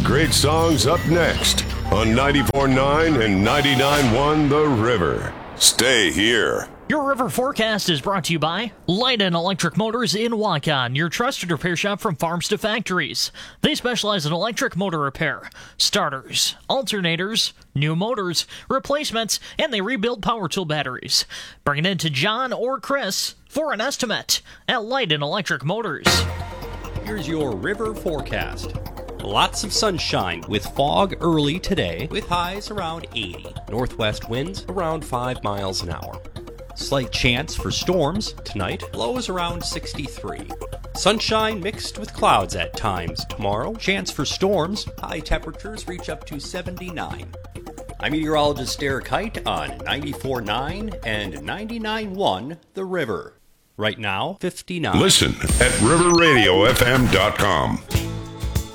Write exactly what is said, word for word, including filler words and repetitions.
great songs up next on ninety-four point nine and ninety-nine point one The River. Stay here. Your River Forecast is brought to you by Light and Electric Motors in Waukon, your trusted repair shop from farms to factories. They specialize in electric motor repair, starters, alternators, new motors, replacements, and they rebuild power tool batteries. Bring it in to John or Chris for an estimate at Light and Electric Motors. Here's your River Forecast. Lots of sunshine with fog early today with highs around eighty. Northwest winds around five miles an hour. Slight chance for storms tonight, lows around sixty-three. Sunshine mixed with clouds at times tomorrow. Chance for storms, high temperatures reach up to seventy-nine. I'm meteorologist Derek Height on ninety-four point nine and ninety-nine point one The River. Right now, fifty-nine. Listen at river radio f m dot com.